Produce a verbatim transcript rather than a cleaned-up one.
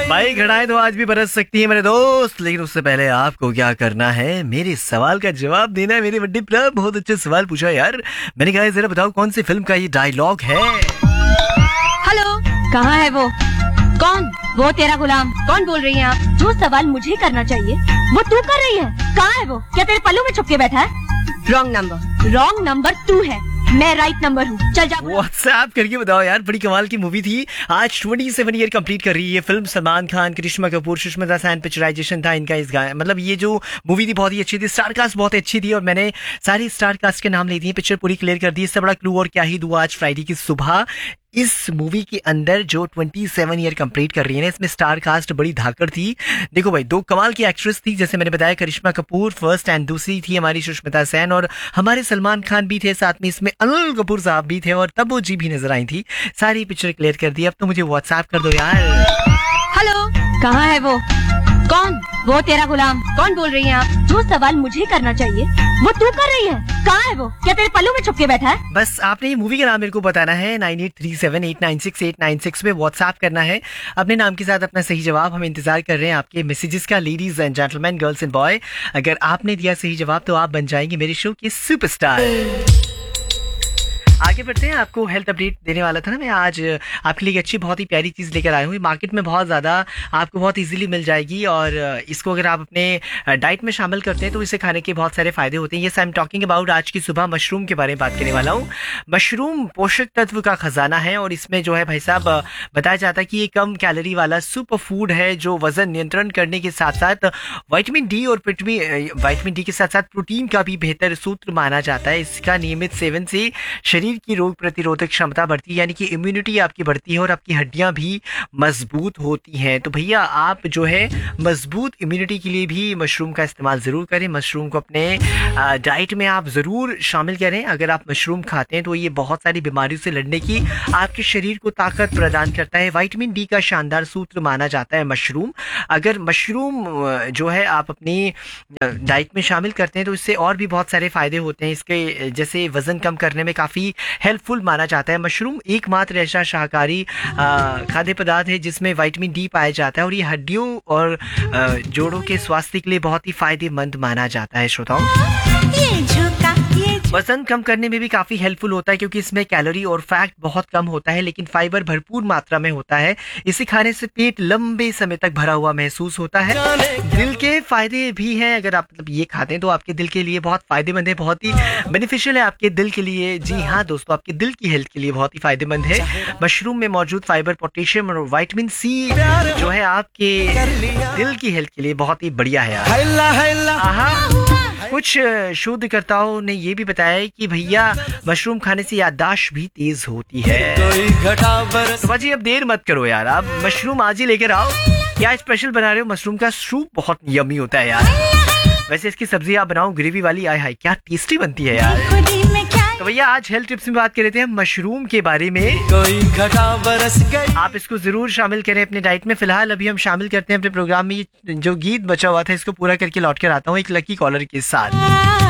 भाई घड़ाएं तो आज भी बरस सकती है मेरे दोस्त, लेकिन उससे पहले आपको क्या करना है, मेरे सवाल का जवाब देना है। मेरे बड्डे पर बहुत अच्छे सवाल पूछा यार। मैंने कहा जरा बताओ कौन सी फिल्म का ये डायलॉग है। हेलो, कहाँ है वो? कौन? वो तेरा गुलाम। कौन बोल रही है आप? जो सवाल मुझे करना चाहिए वो तू कर रही है। कहाँ है वो? क्या तेरे पल्लू में छुप के बैठा है? Wrong number. रॉन्ग नंबर तू है, मैं राइट नंबर हूँ। चल जा व्हाट्सएप करके बताओ यार। बड़ी कमाल की मूवी थी। आज सत्ताईस ईयर कंप्लीट कर रही है फिल्म। सलमान खान, करिश्मा कपूर, सुष्मिता सेन पिक्चराइजेशन था इनका। इस गाने मतलब ये जो मूवी थी बहुत ही अच्छी थी। स्टार कास्ट बहुत अच्छी थी और मैंने सारी स्टार कास्ट के नाम ले दिए। पिक्चर पूरी क्लियर कर दी। इससे बड़ा क्लू और क्या ही दूँ आज फ्राइडे की सुबह। इस मूवी के अंदर जो सत्ताईस ईयर कंप्लीट कर रही है ना, इसमें स्टार कास्ट बड़ी धाकड़ थी। देखो भाई, दो कमाल की एक्ट्रेस थी, जैसे मैंने बताया करिश्मा कपूर फर्स्ट एंड दूसरी थी हमारी सुष्मिता सेन, और हमारे सलमान खान भी थे साथ में। इसमें अनिल कपूर साहब भी थे और तब्बू जी भी नजर आई थी। सारी पिक्चर क्लियर कर दी। अब तो मुझे व्हाट्सएप कर दो यार। हेलो, कहाँ है वो? कौन? वो तेरा गुलाम। कौन बोल रही है आप? जो सवाल मुझे करना चाहिए वो तू कर रही है। कहाँ है वो? क्या तेरे पल्लू में छुप के बैठा है? बस आपने ये मूवी का नाम मेरे को बताना है। Nine eight three seven eight nine six eight nine six पे व्हाट्सएप करना है अपने नाम के साथ अपना सही जवाब। हम इंतजार कर रहे हैं आपके मैसेजेस का। Ladies and gentleman, girls and boy, अगर आपने दिया सही जवाब तो आप बन जाएंगे मेरे शो के सुपरस्टार। आगे बढ़ते हैं। आपको हेल्थ अपडेट देने वाला था ना मैं आज। आपके लिए अच्छी बहुत ही प्यारी चीज़ लेकर आया हूँ। मार्केट में बहुत ज़्यादा आपको बहुत इजीली मिल जाएगी और इसको अगर आप अपने डाइट में शामिल करते हैं तो इसे खाने के बहुत सारे फायदे होते हैं। ये आई एम टॉकिंग अबाउट आज की सुबह मशरूम के बारे में बात करने वाला हूँ। मशरूम पोषक तत्व का खजाना है और इसमें जो है भाई साहब बताया जाता है कि ये कम कैलोरी वाला सुपर फूड है जो वजन नियंत्रण करने के साथ साथ विटामिन डी और विटामिन डी के साथ साथ प्रोटीन का भी बेहतर सूत्र माना जाता है। इसका नियमित सेवन से शरीर की रोग प्रतिरोधक क्षमता बढ़ती है, यानी कि इम्यूनिटी आपकी बढ़ती है और आपकी हड्डियां भी मजबूत होती हैं। तो भैया आप जो है मजबूत इम्यूनिटी के लिए भी मशरूम का इस्तेमाल ज़रूर करें। मशरूम को अपने डाइट में आप ज़रूर शामिल करें। अगर आप मशरूम खाते हैं तो ये बहुत सारी बीमारियों से लड़ने की आपके शरीर को ताकत प्रदान करता है। विटामिन डी का शानदार सूत्र माना जाता है मशरूम। अगर मशरूम जो है आप अपनी डाइट में शामिल करते हैं तो इससे और भी बहुत सारे फायदे होते हैं। इसके जैसे वजन कम करने में काफ़ी हेल्पफुल माना जाता है। मशरूम एकमात्र ऐसा शाकाहारी खाद्य पदार्थ है जिसमें विटामिन डी पाया जाता है और ये हड्डियों और जोड़ों के स्वास्थ्य के लिए बहुत ही फायदेमंद माना जाता है। श्रोताओं, वजन कम करने में भी काफी हेल्पफुल होता है क्योंकि इसमें कैलोरी और फैट बहुत कम होता है, लेकिन फाइबर भरपूर मात्रा में होता है। इसे खाने से पेट लंबे समय तक भरा हुआ महसूस होता है। दिल के फायदे भी हैं। अगर आप मतलब ये खाते हैं तो आपके दिल के लिए बहुत फायदेमंद है, बहुत ही बेनिफिशियल है आपके दिल के लिए। जी हाँ दोस्तों, आपके दिल की हेल्थ के लिए बहुत ही फायदेमंद है। मशरूम में मौजूद फाइबर, पोटेशियम और विटामिन सी जो है आपके दिल की हेल्थ के लिए बहुत ही बढ़िया है यार। कुछ शोधकर्ताओं ने ये भी बताया है कि भैया मशरूम खाने से याददाश्त भी तेज होती है। तो बाजी अब देर मत करो यार, आप मशरूम आज ही लेकर आओ। क्या स्पेशल बना रहे हो? मशरूम का सूप बहुत यम्मी होता है यार। वैसे इसकी सब्जी आप बनाओ ग्रेवी वाली, आय हाय क्या टेस्टी बनती है यार। तो भैया आज हेल्थ टिप्स में बात कर रहे थे हम मशरूम के बारे में। कोई घटा बरस गई, आप इसको जरूर शामिल करें अपने डाइट में। फिलहाल अभी हम शामिल करते हैं अपने प्रोग्राम में जो गीत बचा हुआ था, इसको पूरा करके लौट कर आता हूँ एक लकी कॉलर के साथ।